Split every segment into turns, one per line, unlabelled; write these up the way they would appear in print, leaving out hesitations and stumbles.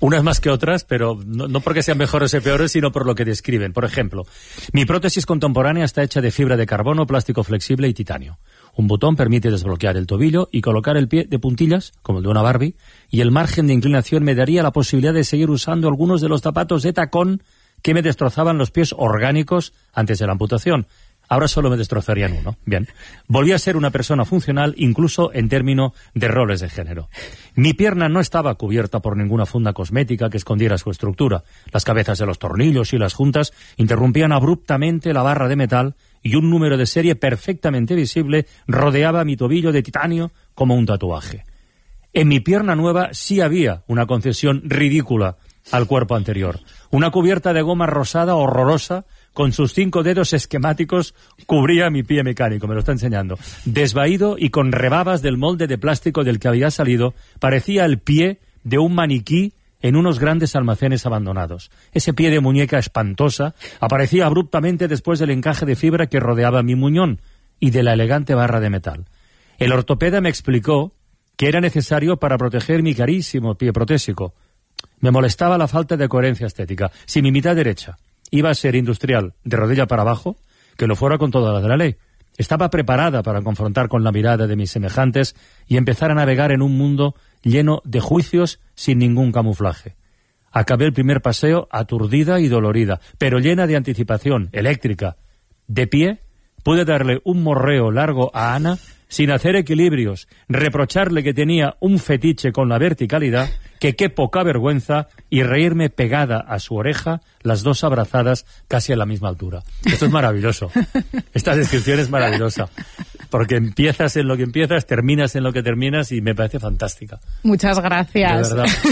Unas más que otras, pero no porque sean mejores o peores, sino por lo que describen. Por ejemplo, mi prótesis contemporánea está hecha de fibra de carbono, plástico flexible y titanio. Un botón permite desbloquear el tobillo y colocar el pie de puntillas, como el de una Barbie, y el margen de inclinación me daría la posibilidad de seguir usando algunos de los zapatos de tacón que me destrozaban los pies orgánicos antes de la amputación. Ahora solo me destrozarían uno. Bien. Volví a ser una persona funcional, incluso en términos de roles de género. Mi pierna no estaba cubierta por ninguna funda cosmética que escondiera su estructura. Las cabezas de los tornillos y las juntas interrumpían abruptamente la barra de metal y un número de serie perfectamente visible rodeaba mi tobillo de titanio como un tatuaje. En mi pierna nueva sí había una concesión ridícula al cuerpo anterior. Una cubierta de goma rosada horrorosa con sus 5 dedos esquemáticos cubría mi pie mecánico, me lo está enseñando. Desvaído y con rebabas del molde de plástico del que había salido, parecía el pie de un maniquí en unos grandes almacenes abandonados. Ese pie de muñeca espantosa aparecía abruptamente después del encaje de fibra que rodeaba mi muñón y de la elegante barra de metal. El ortopeda me explicó que era necesario para proteger mi carísimo pie protésico. Me molestaba la falta de coherencia estética. Si mi mitad derecha iba a ser industrial de rodilla para abajo, que lo fuera con toda la de la ley. Estaba preparada para confrontar con la mirada de mis semejantes y empezar a navegar en un mundo lleno de juicios sin ningún camuflaje. Acabé el primer paseo aturdida y dolorida, pero llena de anticipación, eléctrica. De pie, pude darle un morreo largo a Ana sin hacer equilibrios, reprocharle que tenía un fetiche con la verticalidad, que qué poca vergüenza, y reírme pegada a su oreja, las dos abrazadas casi a la misma altura. Esto es maravilloso. Esta descripción es maravillosa. Porque empiezas en lo que empiezas, terminas en lo que terminas y me parece fantástica.
Muchas gracias.
De verdad.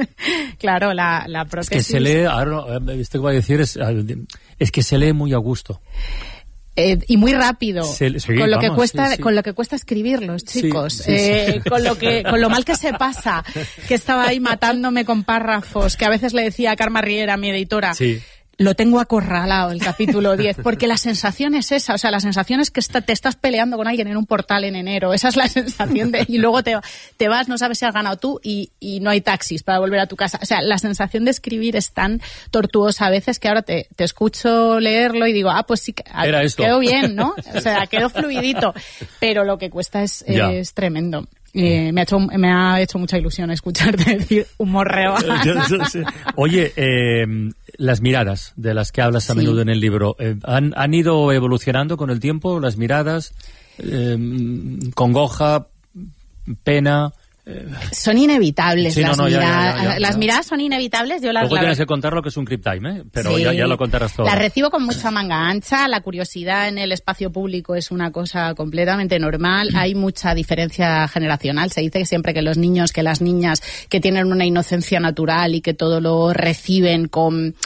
Claro, la prótesis...
Es que se lee, ahora esto que voy a decir es que se lee muy a gusto.
Y muy rápido,
sí,
con lo
vamos,
que cuesta,
sí.
Con lo que cuesta escribirlos, chicos,
sí.
con lo mal que se pasa, que estaba ahí matándome con párrafos, que a veces le decía a Carmen Riera, mi editora,
sí.
Lo tengo acorralado el capítulo 10, porque la sensación es esa, o sea, la sensación es que te estás peleando con alguien en un portal en enero, esa es la sensación y luego te vas, no sabes si has ganado tú y no hay taxis para volver a tu casa, o sea, la sensación de escribir es tan tortuosa a veces que ahora te escucho leerlo y digo, pues sí, quedó bien, ¿no? O sea, quedó fluidito, pero lo que cuesta es tremendo. Me ha hecho mucha ilusión escucharte decir un morreo.
Oye, las miradas de las que hablas a menudo en el libro, ¿han ido evolucionando con el tiempo? Las miradas, congoja, pena...
Son inevitables las miradas.
Ya.
Las miradas son inevitables.
Luego tienes que contar lo que es un Crip Time, pero sí, ya lo contarás todo.
Las recibo con mucha manga ancha. La curiosidad en el espacio público es una cosa completamente normal. Hay mucha diferencia generacional. Se dice que siempre que los niños, que las niñas que tienen una inocencia natural y que todo lo reciben con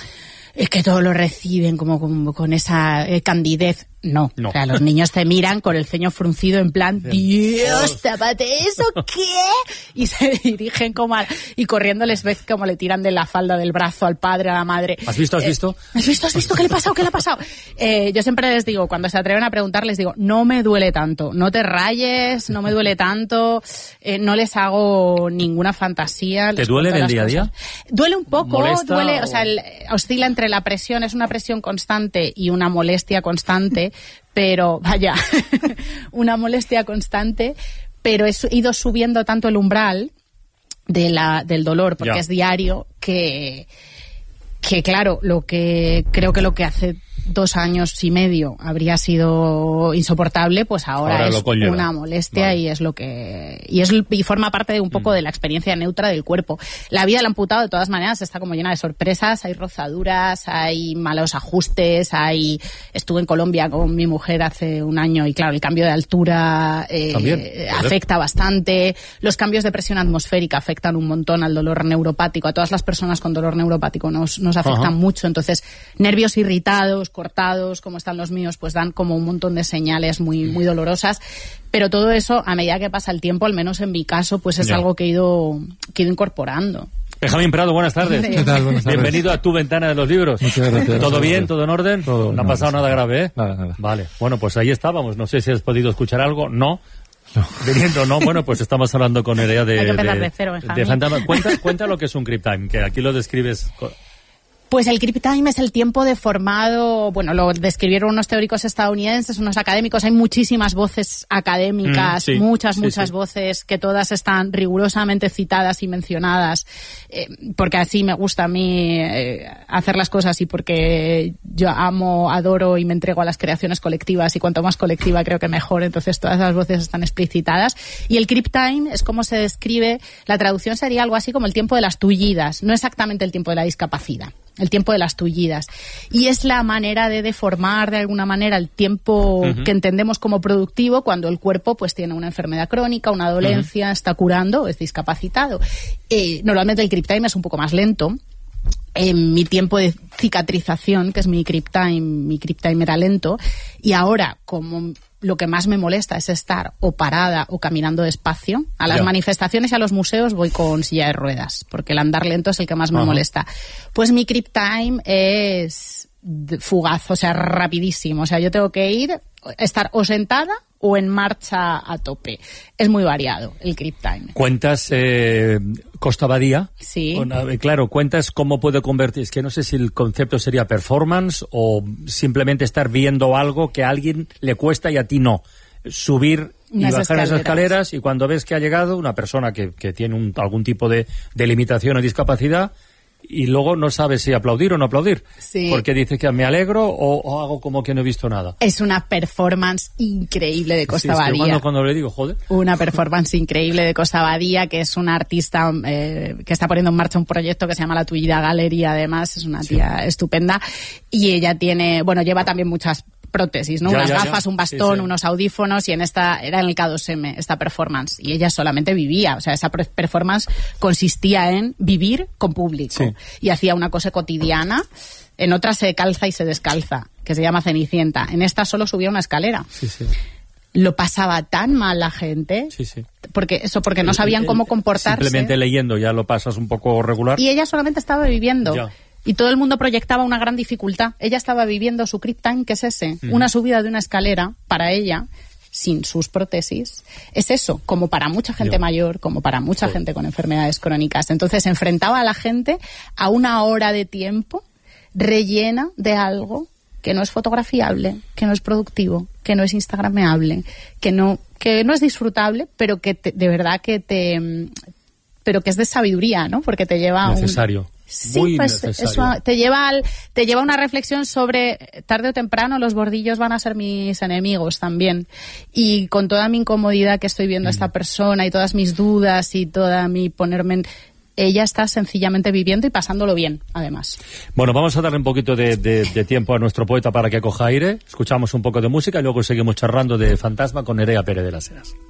esa candidez. No. O sea, los niños te miran con el ceño fruncido en plan, Dios, tápate eso, ¿qué? Y se dirigen y corriendo les ves como le tiran de la falda del brazo al padre, a la madre.
¿Has visto? ¿Has visto?
¿Qué le ha pasado? Yo siempre les digo, cuando se atreven a preguntar, les digo, no me duele tanto, no te rayes, no me duele tanto, no les hago ninguna fantasía.
¿Te duele en el día a día?
Duele un poco,
¿Molesta,
o sea, oscila entre la presión, es una presión constante y una molestia constante. Pero, vaya, una molestia constante, pero he ido subiendo tanto el umbral del dolor, porque es diario, que claro, creo que lo que hace 2 años y medio habría sido insoportable, pues ahora es una molestia. Vale. Y es lo que y forma parte de un poco de la experiencia neutra del cuerpo. La vida del amputado de todas maneras está como llena de sorpresas, hay rozaduras, hay malos ajustes, estuve en Colombia con mi mujer hace un año y claro, el cambio de altura afecta bastante, los cambios de presión atmosférica afectan un montón al dolor neuropático, a todas las personas con dolor neuropático nos afectan mucho, entonces nervios irritados, cortados, como están los míos, pues dan como un montón de señales muy, muy dolorosas. Pero todo eso, a medida que pasa el tiempo, al menos en mi caso, pues es algo que he ido incorporando.
Benjamín Prado, buenas tardes.
¿Qué tal? Buenas tardes.
Bienvenido a tu ventana de los libros.
Muchas gracias.
¿Todo bien? ¿Todo en orden?
Todo.
No ha pasado nada grave, ¿eh?
Nada.
Vale. Bueno, pues ahí estábamos. No sé si has podido escuchar algo. No. Viniendo, no, bueno, pues estamos hablando con Nerea
Hay que empezar de cero,
de Fantasma. Cuenta lo que es un Crip Time, que aquí lo describes.
Pues el Crip Time es el tiempo deformado, bueno, lo describieron unos teóricos estadounidenses, unos académicos, hay muchísimas voces académicas,
sí,
muchas
sí.
voces que todas están rigurosamente citadas y mencionadas, porque así me gusta a mí hacer las cosas y porque yo amo, adoro y me entrego a las creaciones colectivas y cuanto más colectiva creo que mejor, entonces todas las voces están explicitadas. Y el Crip Time es como se describe, la traducción sería algo así como el tiempo de las tullidas, no exactamente el tiempo de la discapacidad. El tiempo de las tullidas. Y es la manera de deformar de alguna manera el tiempo que entendemos como productivo cuando el cuerpo pues tiene una enfermedad crónica, una dolencia, está curando, es discapacitado. Normalmente el Crip Time es un poco más lento. En mi tiempo de cicatrización, que es mi Crip Time era lento. Y ahora, como lo que más me molesta es estar o parada o caminando despacio, a las manifestaciones y a los museos voy con silla de ruedas, porque el andar lento es el que más me molesta. Pues mi Crip Time es fugaz, o sea, rapidísimo. O sea, yo tengo que estar o sentada o en marcha a tope. Es muy variado el Crip Time.
¿Cuentas Costa Badía?
Sí.
Claro, cuentas cómo puede convertir. Es que no sé si el concepto sería performance o simplemente estar viendo algo que a alguien le cuesta y a ti no. Subir y bajar esas escaleras y cuando ves que ha llegado una persona que tiene algún tipo de limitación o discapacidad y luego no sabes si aplaudir o no aplaudir.
Sí.
Porque dices que me alegro o hago como que no he visto nada.
Es una performance increíble de Costa Badía.
Es que cuando le digo, joder.
Una performance increíble de Costa Badía, que es una artista que está poniendo en marcha un proyecto que se llama La Tullida Gallery, además, es una tía estupenda. Y ella lleva también muchas prótesis, ¿no? Unas gafas, un bastón, unos audífonos, y era en el K2M esta performance. Y ella solamente vivía, o sea, esa performance consistía en vivir con público. Sí. Y hacía una cosa cotidiana. En otra se calza y se descalza, que se llama Cenicienta. En esta solo subía una escalera.
Sí, sí.
Lo pasaba tan mal la gente, porque no sabían cómo comportarse.
Simplemente leyendo ya lo pasas un poco regular.
Y ella solamente estaba viviendo. Ya. Y todo el mundo proyectaba una gran dificultad. Ella estaba viviendo su Crip Time, que es ese, una subida de una escalera para ella, sin sus prótesis. Es eso, como para mucha gente mayor, como para mucha gente con enfermedades crónicas. Entonces enfrentaba a la gente a una hora de tiempo rellena de algo que no es fotografiable, que no es productivo, que no es instagrameable, que no es disfrutable, pero que de verdad pero que es de sabiduría, ¿no? Porque te lleva
necesario.
Sí,
muy
pues
necesario.
Eso te lleva a una reflexión sobre tarde o temprano los bordillos van a ser mis enemigos también. Y con toda mi incomodidad que estoy viendo a esta persona y todas mis dudas y toda mi ponerme en... Ella está sencillamente viviendo y pasándolo bien, además.
Bueno, vamos a darle un poquito de tiempo a nuestro poeta para que coja aire. Escuchamos un poco de música y luego seguimos charlando de Fantasma con Nerea Pérez de las Heras.